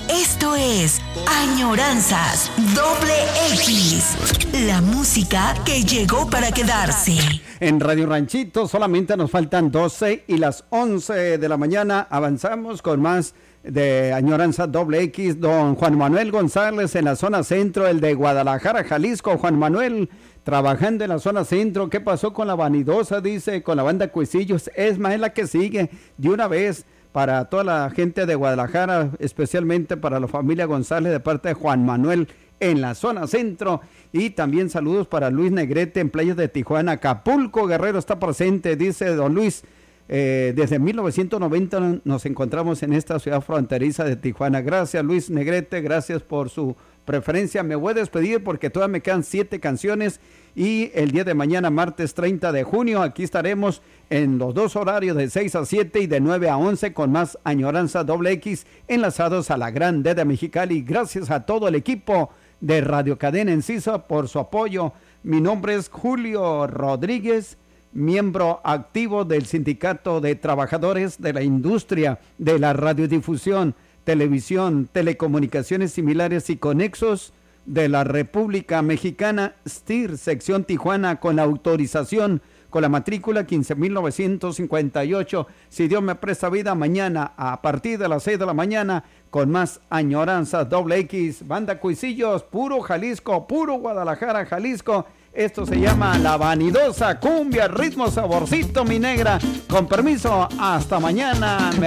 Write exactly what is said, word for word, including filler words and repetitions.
Esto es Añoranzas Doble X, la música que llegó para quedarse. En Radio Ranchito solamente nos faltan doce y las once de la mañana avanzamos con más de Añoranza Doble X. Don Juan Manuel González en la zona centro, el de Guadalajara, Jalisco. Juan Manuel, trabajando en la zona centro. ¿Qué pasó con la vanidosa? Dice, con la banda Cuisillos. Es más, es la que sigue de una vez para toda la gente de Guadalajara, especialmente para la familia González de parte de Juan Manuel en la zona centro. Y también saludos para Luis Negrete en Playas de Tijuana. Acapulco, Guerrero está presente, dice don Luis. Eh, desde mil novecientos noventa nos encontramos en esta ciudad fronteriza de Tijuana. Gracias Luis Negrete, gracias por su preferencia. Me voy a despedir porque todavía me quedan siete canciones y el día de mañana, martes treinta de junio, aquí estaremos en los dos horarios de seis a siete y de nueve a once con más Añoranza Doble X enlazados a la Gran D de Mexicali. Gracias a todo el equipo de Radio Cadena Encisa por su apoyo. Mi nombre es Julio Rodríguez, miembro activo del Sindicato de Trabajadores de la Industria de la Radiodifusión, Televisión, Telecomunicaciones Similares y Conexos de la República Mexicana, S T I R, sección Tijuana, con la autorización, con la matrícula quince mil novecientos cincuenta y ocho. Si Dios me presta vida, mañana a partir de las seis de la mañana, con más Añoranza Doble X. Banda Cuisillos, puro Jalisco, puro Guadalajara, Jalisco. Esto se llama La Vanidosa Cumbia, ritmo saborcito, mi negra. Con permiso, hasta mañana.